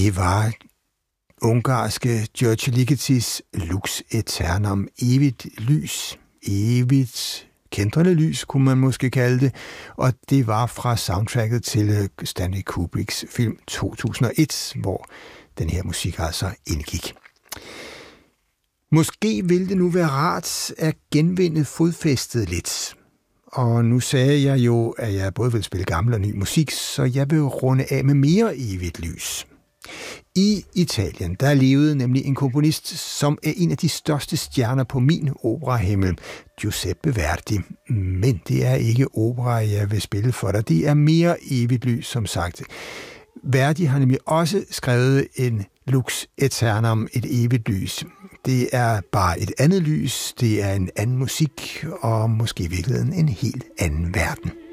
Det var ungarske György Ligetis Lux Aeternam, evigt lys, evigt kændrende lys, kunne man måske kalde det, og det var fra soundtracket til Stanley Kubricks film 2001, hvor den her musik altså indgik. Måske ville det nu være rart at genvinde fodfæstet lidt. Og nu sagde jeg jo, at jeg både vil spille gammel og ny musik, så jeg vil runde af med mere evigt lys. I Italien, der levede nemlig en komponist, som er en af de største stjerner på min operahimmel, Giuseppe Verdi. Men det er ikke opera, jeg vil spille for dig. Det er mere evigt lys, som sagt. Verdi har nemlig også skrevet en Lux Aeternam, et evigt lys. Det er bare et andet lys, det er en anden musik, og måske i virkeligheden en helt anden verden.